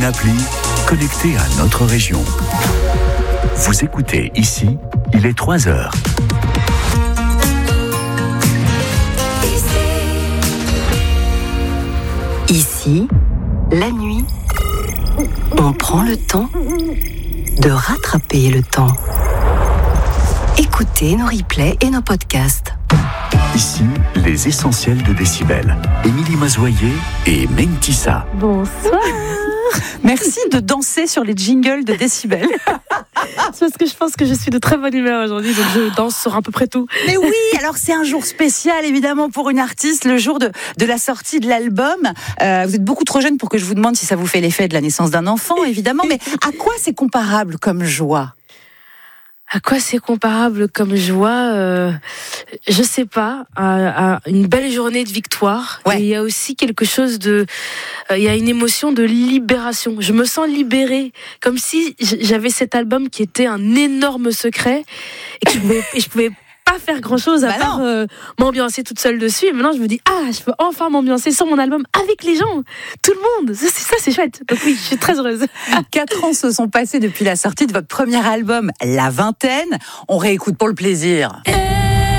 appli connectée à notre région. Vous écoutez ici, il est 3h. Ici, la nuit, on prend le temps de rattraper le temps. Écoutez nos replays et nos podcasts. Ici, les essentiels de Décibel. Émilie Mazoyer et Mentissa. Bonsoir. Merci de danser sur les jingles de Décibel. C'est parce que je pense que je suis de très bonne humeur aujourd'hui, donc je danse sur à peu près tout. Mais oui, alors c'est un jour spécial évidemment pour une artiste, le jour de la sortie de l'album. Vous êtes beaucoup trop jeune pour que je vous demande si ça vous fait l'effet de la naissance d'un enfant, évidemment, mais à quoi c'est comparable comme joie ? À quoi c'est comparable comme joie je sais pas, à une belle journée de victoire. Ouais. Et il y a aussi quelque chose de... il y a une émotion de libération. Je me sens libérée, comme si j'avais cet album qui était un énorme secret et que je pouvais pas faire grand chose à part m'ambiancer toute seule dessus. Et maintenant je me dis, je peux enfin m'ambiancer sur mon album avec les gens, tout le monde. Ça c'est chouette. Donc oui, je suis très heureuse. 4 ans se sont passés depuis la sortie de votre premier album, La Vingtaine. On réécoute pour le plaisir.